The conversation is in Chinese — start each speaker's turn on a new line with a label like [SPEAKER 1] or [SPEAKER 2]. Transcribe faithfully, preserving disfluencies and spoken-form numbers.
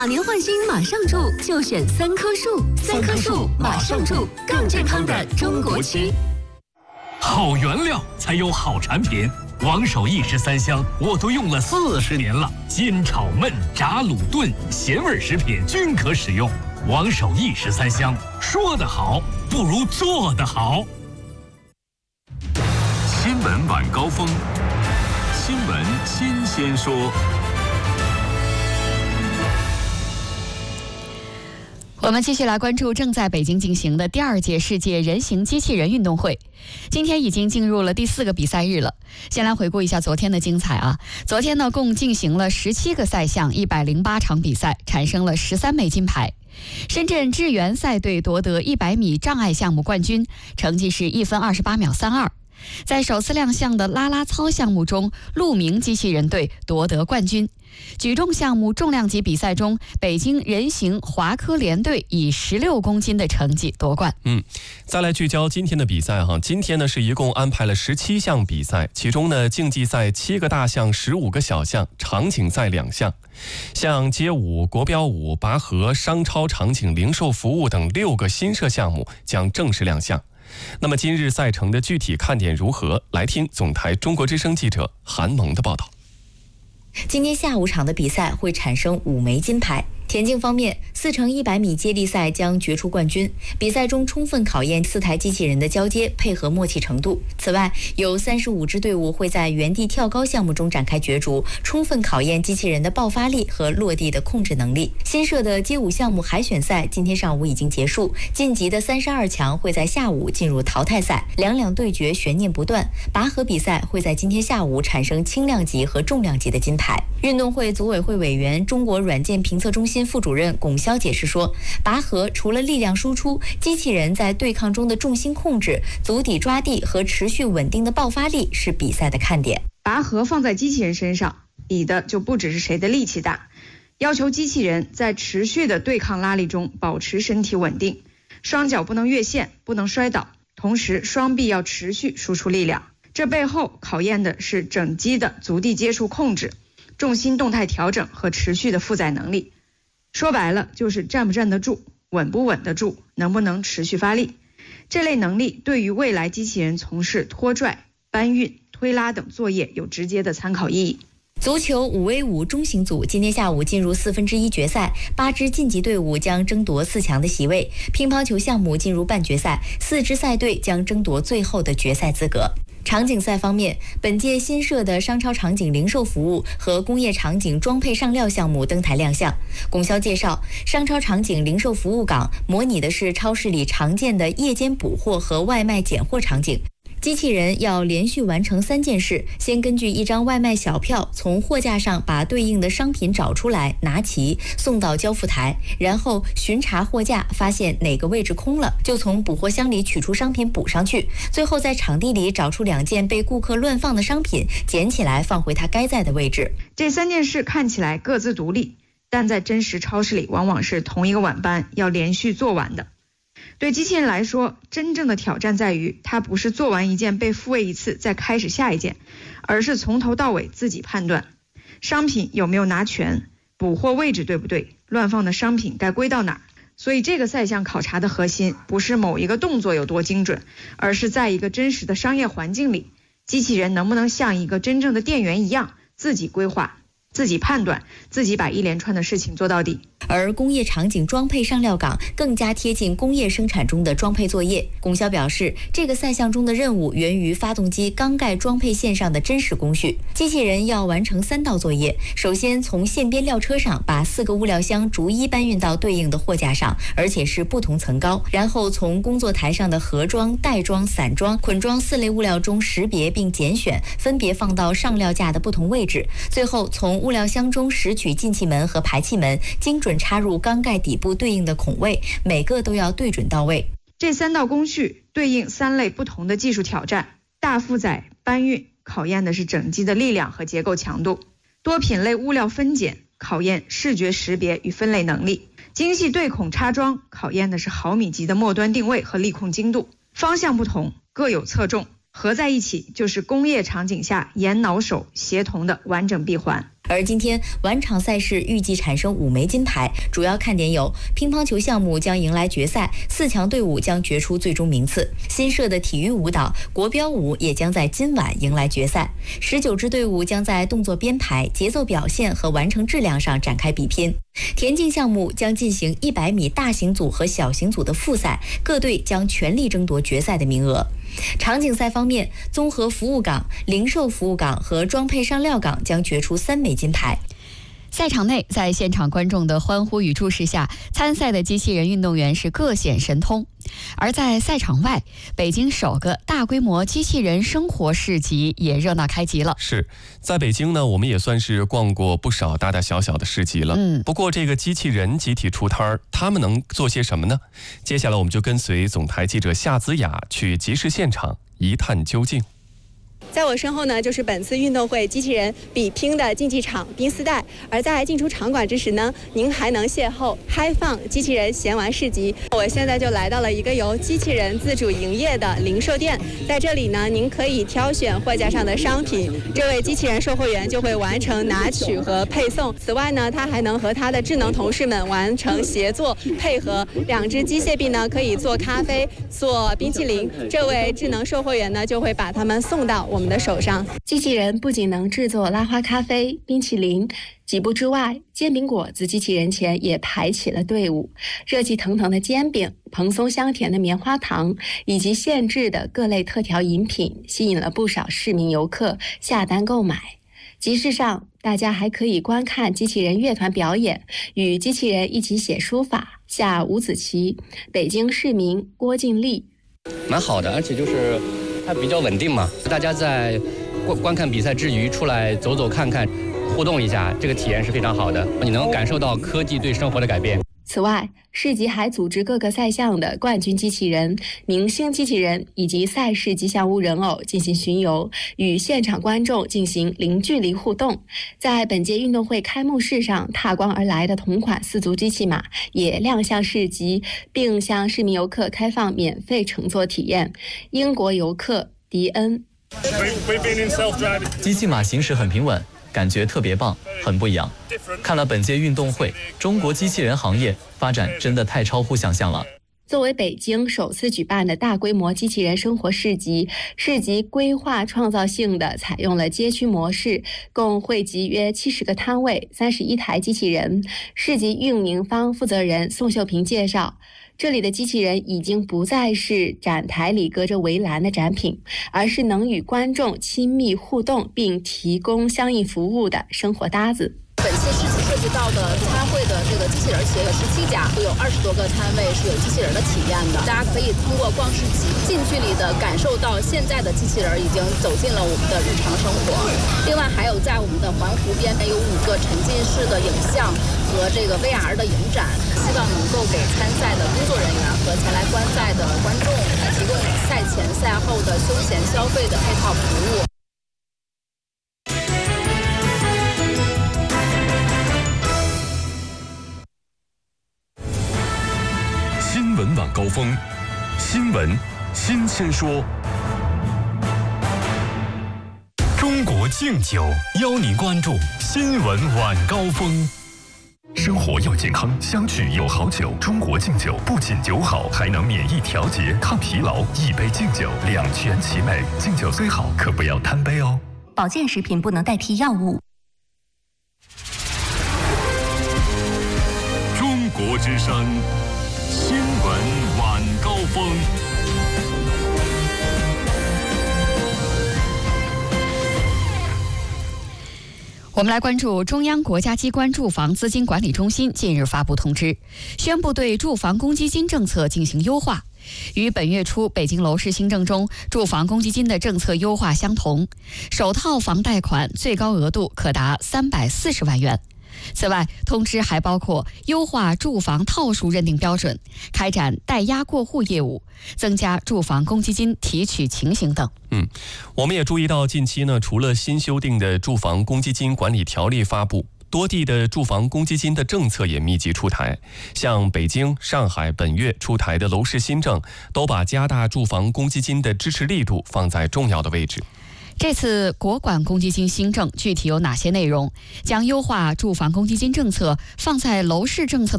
[SPEAKER 1] 老年换新马上住，就选三棵树。三棵树马上住，更健康的中国区。
[SPEAKER 2] 好原料才有好产品。王守义十三香我都用了四十年了，煎炒焖炸卤炖咸味食品均可使用。王守义十三香，说得好不如做得好。
[SPEAKER 3] 新闻晚高峰，新闻新鲜说。
[SPEAKER 4] 我们继续来关注正在北京进行的第二届世界人形机器人运动会。今天已经进入了第四个比赛日了。先来回顾一下昨天的精彩啊！昨天呢，共进行了十七个赛项，一百零八场比赛，产生了十三枚金牌。深圳智源赛队夺得一百米障碍项目冠军，成绩是一分二十八秒三二。在首次亮相的拉拉操项目中，鹿鸣机器人队夺得冠军。举重项目重量级比赛中，北京人形华科联队以十六公斤的成绩夺冠。
[SPEAKER 5] 嗯，再来聚焦今天的比赛哈。今天呢是一共安排了十七项比赛，其中呢竞技赛七个大项，十五个小项，场景赛两项。像街舞、国标舞、拔河、商超场景、零售服务等六个新设项目将正式亮相。那么今日赛程的具体看点如何？来听总台中国之声记者韩萌的报道。
[SPEAKER 6] 今天下午场的比赛会产生五枚金牌。田径方面，四乘一百米接力赛将决出冠军。比赛中充分考验四台机器人的交接配合默契程度。此外，有三十五支队伍会在原地跳高项目中展开角逐，充分考验机器人的爆发力和落地的控制能力。新设的街舞项目海选赛今天上午已经结束，晋级的三十二强会在下午进入淘汰赛，两两对决悬念不断。拔河比赛会在今天下午产生轻量级和重量级的金牌。运动会组委会委员、中国软件评测中心副主任龚潇解释说，拔河除了力量输出，机器人在对抗中的重心控制、足底抓地和持续稳定的爆发力是比赛的看点。
[SPEAKER 7] 拔河放在机器人身上，比的就不只是谁的力气大，要求机器人在持续的对抗拉力中保持身体稳定，双脚不能越线，不能摔倒，同时双臂要持续输出力量。这背后考验的是整机的足地接触控制、重心动态调整和持续的负载能力。说白了就是站不站得住，稳不稳得住，能不能持续发力。这类能力对于未来机器人从事拖拽、搬运、推拉等作业有直接的参考意义。
[SPEAKER 6] 足球五 v 五中型组今天下午进入四分之一决赛，八支晋级队伍将争夺四强的席位。乒乓球项目进入半决赛，四支赛队将争夺最后的决赛资格。场景赛方面，本届新设的商超场景零售服务和工业场景装配上料项目登台亮相。龚潇介绍，商超场景零售服务岗模拟的是超市里常见的夜间补货和外卖拣货场景。机器人要连续完成三件事：先根据一张外卖小票从货架上把对应的商品找出来，拿齐送到交付台，然后巡查货架，发现哪个位置空了，就从补货箱里取出商品补上去，最后在场地里找出两件被顾客乱放的商品，捡起来放回它该在的位置。
[SPEAKER 7] 这三件事看起来各自独立，但在真实超市里往往是同一个晚班要连续做完的。对机器人来说，真正的挑战在于它不是做完一件被复位一次再开始下一件，而是从头到尾自己判断商品有没有拿全，补货位置对不对，乱放的商品该归到哪儿。所以这个赛项考察的核心不是某一个动作有多精准，而是在一个真实的商业环境里，机器人能不能像一个真正的店员一样自己规划、自己判断、自己把一连串的事情做到底。
[SPEAKER 6] 而工业场景装配上料岗更加贴近工业生产中的装配作业。龚潇表示，这个赛项中的任务源于发动机缸盖装配线上的真实工序。机器人要完成三道作业，首先从线边料车上把四个物料箱逐一搬运到对应的货架上，而且是不同层高，然后从工作台上的盒装、袋装、散装、捆装四类物料中识别并拣选，分别放到上料架的不同位置，最后从物料箱中拾取进气门和排气门，精准插入缸盖底部对应的孔位，每个都要对准到位。
[SPEAKER 7] 这三道工序对应三类不同的技术挑战。大负载搬运考验的是整机的力量和结构强度，多品类物料分拣考验视觉识别与分类能力，精细对孔插装考验的是毫米级的末端定位和力控精度。方向不同，各有侧重，合在一起就是工业场景下眼脑手协同的完整闭环。
[SPEAKER 6] 而今天晚场赛事预计产生五枚金牌，主要看点有乒乓球项目将迎来决赛，四强队伍将决出最终名次。新设的体育舞蹈国标舞也将在今晚迎来决赛。十九支队伍将在动作编排、节奏表现和完成质量上展开比拼。田径项目将进行一百米大型组和小型组的复赛，各队将全力争夺决赛的名额。场景赛方面，综合服务岗、零售服务岗和装配上料岗将决出三枚金牌。
[SPEAKER 4] 赛场内，在现场观众的欢呼与注视下，参赛的机器人运动员是各显神通。而在赛场外，北京首个大规模机器人生活市集也热闹开集了。
[SPEAKER 5] 是在北京呢，我们也算是逛过不少大大小小的市集了。
[SPEAKER 4] 嗯，
[SPEAKER 5] 不过这个机器人集体出摊儿，他们能做些什么呢？接下来我们就跟随总台记者夏子雅去集市现场一探究竟。
[SPEAKER 8] 在我身后呢，就是本次运动会机器人比拼的竞技场宾斯代。而在进出场馆之时呢，您还能邂逅嗨放机器人闲玩市集。我现在就来到了一个由机器人自主营业的零售店，在这里呢，您可以挑选货架上的商品，这位机器人售货员就会完成拿取和配送。此外呢，他还能和他的智能同事们完成协作配合，两只机械臂呢可以做咖啡、做冰淇淋，这位智能售货员呢就会把它们送到我们的手上。机器人不仅能制作拉花咖啡、冰淇淋，几步之外，煎饼果子机器人前也排起了队伍。热气腾腾的煎饼、蓬松香甜的棉花糖以及现制的各类特调饮品，吸引了不少市民游客下单购买。集市上，大家还可以观看机器人乐团表演，与机器人一起写书法、下五子棋。北京市民郭敬丽：
[SPEAKER 9] 蛮好的，而且就是它比较稳定嘛，大家在观观看比赛之余出来走走看看，互动一下，这个体验是非常好的，你能感受到科技对生活的改变。
[SPEAKER 8] 此外，市集还组织各个赛项的冠军机器人、明星机器人以及赛事吉祥物人偶进行巡游，与现场观众进行零距离互动。在本届运动会开幕式上，踏光而来的同款四足机器马也亮相市集，并向市民游客开放免费乘坐体验。英国游客迪恩：
[SPEAKER 10] 机器马行驶很平稳，感觉特别棒，很不一样。看了本届运动会，中国机器人行业发展真的太超乎想象了。
[SPEAKER 8] 作为北京首次举办的大规模机器人生活市集，市集规划创造性的采用了街区模式，共汇集约七十个摊位、三十一台机器人。市集运营方负责人宋秀平介绍，这里的机器人已经不再是展台里隔着围栏的展品，而是能与观众亲密互动并提供相应服务的生活搭子。
[SPEAKER 11] 本次市集涉及到的参会的这个机器人企业有十七家，有二十多个摊位是有机器人的体验的。大家可以通过逛市集，近距离的感受到现在的机器人已经走进了我们的日常生活。另外，还有在我们的环湖边有五个沉浸式的影像和这个 V R 的影展，希望能够给参赛的工作人员和前来观赛的观众提供赛前赛后的休闲消费的配套服务。
[SPEAKER 3] 新闻晚高峰，新闻新鲜说。中国敬酒邀您关注新闻晚高峰。生活要健康，相聚有好酒。中国敬酒不仅酒好，还能免疫调节、抗疲劳。一杯敬酒，两全其美。敬酒虽好，可不要贪杯哦。
[SPEAKER 1] 保健食品不能代替药物。
[SPEAKER 3] 中国之声，新闻晚高峰。
[SPEAKER 4] 我们来关注中央国家机关住房资金管理中心近日发布通知，宣布对住房公积金政策进行优化。与本月初北京楼市新政中住房公积金的政策优化相同，首套房贷款最高额度可达三百四十万元。此外，通知还包括优化住房套数认定标准，开展代押过户业务，增加住房公积金提取情形等。
[SPEAKER 5] 嗯，我们也注意到，近期呢，除了新修订的住房公积金管理条例发布，多地的住房公积金的政策也密集出台。像北京、上海本月出台的楼市新政，都把加大住房公积金的支持力度放在重要的位置。
[SPEAKER 4] 这次国管公积金新政具体有哪些内容？将优化住房公积金政策放在楼市政策的